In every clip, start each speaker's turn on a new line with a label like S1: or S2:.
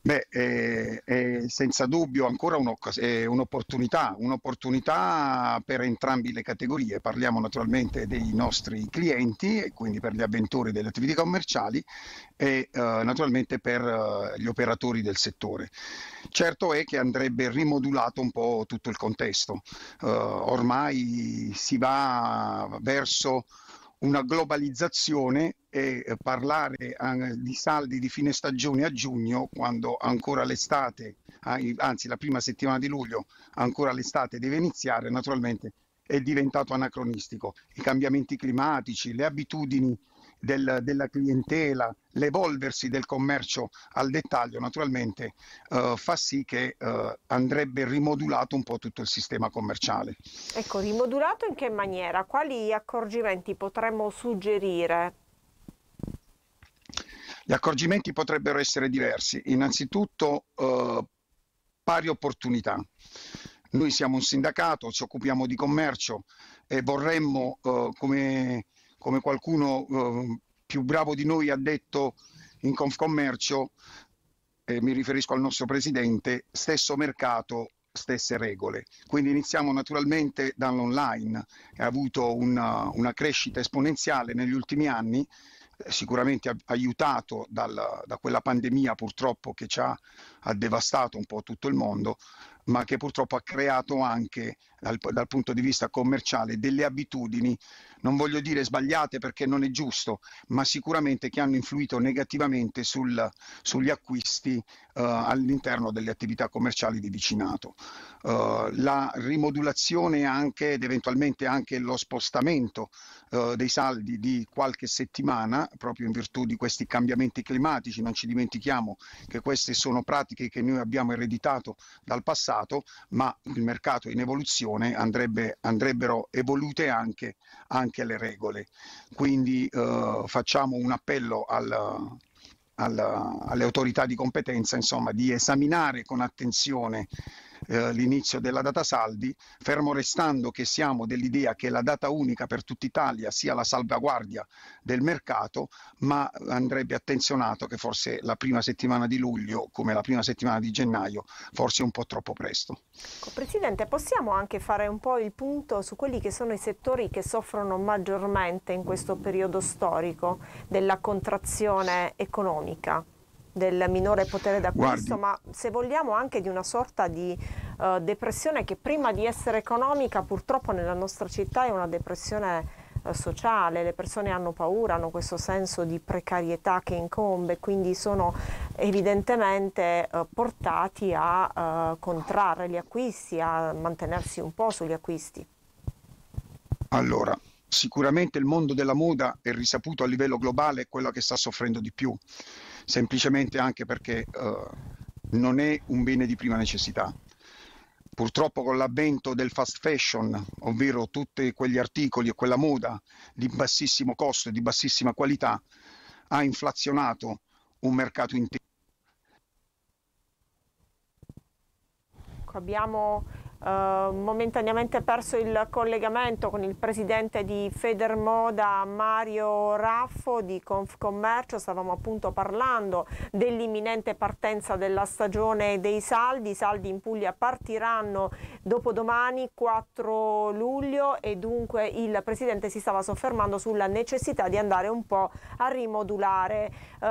S1: Beh, è senza dubbio ancora un'opportunità per entrambe le categorie. Parliamo naturalmente dei nostri clienti, e quindi per gli avventori delle attività commerciali e naturalmente per gli operatori del settore. Certo è che andrebbe rimodulato un po' tutto il contesto. Ormai si va verso una globalizzazione e parlare di saldi di fine stagione a giugno, quando ancora l'estate, anzi la prima settimana di luglio, ancora l'estate deve iniziare, naturalmente è diventato anacronistico. I cambiamenti climatici, le abitudini della clientela, l'evolversi del commercio al dettaglio, naturalmente fa sì che andrebbe rimodulato un po' tutto il sistema commerciale.
S2: Ecco, rimodulato in che maniera? Quali accorgimenti potremmo suggerire?
S1: Gli accorgimenti potrebbero essere diversi. Innanzitutto, pari opportunità. Noi siamo un sindacato, ci occupiamo di commercio e vorremmo, come qualcuno più bravo di noi ha detto in Confcommercio, e mi riferisco al nostro presidente, stesso mercato, stesse regole. Quindi iniziamo naturalmente dall'online, ha avuto una crescita esponenziale negli ultimi anni, sicuramente aiutato da quella pandemia purtroppo che ha devastato un po' tutto il mondo, ma che purtroppo ha creato anche dal punto di vista commerciale delle abitudini, non voglio dire sbagliate perché non è giusto, ma sicuramente che hanno influito negativamente sugli acquisti all'interno delle attività commerciali di vicinato. La rimodulazione anche ed eventualmente anche lo spostamento dei saldi di qualche settimana, proprio in virtù di questi cambiamenti climatici. Non ci dimentichiamo che queste sono pratiche che noi abbiamo ereditato dal passato, ma il mercato è in evoluzione, andrebbero evolute anche le regole. Quindi facciamo un appello alle autorità di competenza, insomma, di esaminare con attenzione l'inizio della data saldi, fermo restando che siamo dell'idea che la data unica per tutta Italia sia la salvaguardia del mercato, ma andrebbe attenzionato che forse la prima settimana di luglio, come la prima settimana di gennaio, forse è un po' troppo presto.
S2: Presidente, possiamo anche fare un po' il punto su quelli che sono i settori che soffrono maggiormente in questo periodo storico della contrazione economica, del minore potere d'acquisto,
S1: Guardi,
S2: ma se vogliamo anche di una sorta di depressione che prima di essere economica purtroppo nella nostra città è una depressione sociale, le persone hanno paura, hanno questo senso di precarietà che incombe, quindi sono evidentemente portati a contrarre gli acquisti, a mantenersi un po' sugli acquisti.
S1: allora, sicuramente il mondo della moda è risaputo a livello globale è quello che sta soffrendo di più, semplicemente anche perché non è un bene di prima necessità. Purtroppo con l'avvento del fast fashion, ovvero tutti quegli articoli e quella moda di bassissimo costo e di bassissima qualità, ha inflazionato un mercato intero.
S2: Abbiamo momentaneamente perso il collegamento con il presidente di Federmoda Mario Raffo di Confcommercio. Stavamo appunto parlando dell'imminente partenza della stagione dei saldi. I saldi in Puglia partiranno dopodomani 4 luglio e dunque il presidente si stava soffermando sulla necessità di andare un po' a rimodulare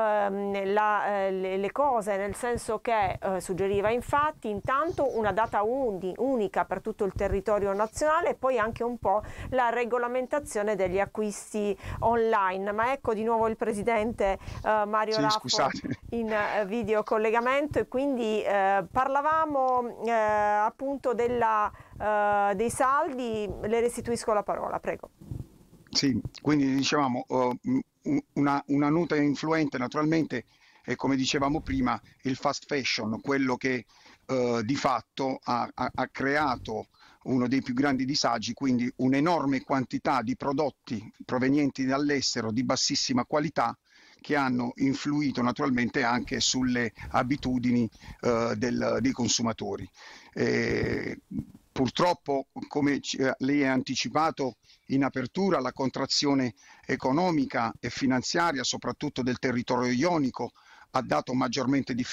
S2: le cose, nel senso che suggeriva infatti intanto una data unica per tutto il territorio nazionale e poi anche un po' la regolamentazione degli acquisti online. Ma ecco di nuovo il presidente Mario
S1: Sì,
S2: Raffo
S1: scusate.
S2: in video collegamento e quindi parlavamo appunto dei saldi. Le restituisco la parola, prego.
S1: Sì, quindi dicevamo una nota influente naturalmente è come dicevamo prima il fast fashion, quello che di fatto ha creato uno dei più grandi disagi, quindi un'enorme quantità di prodotti provenienti dall'estero di bassissima qualità che hanno influito naturalmente anche sulle abitudini dei consumatori. Eh, Purtroppo, come lei ha anticipato in apertura, la contrazione economica e finanziaria, soprattutto del territorio ionico, ha dato maggiormente difficoltà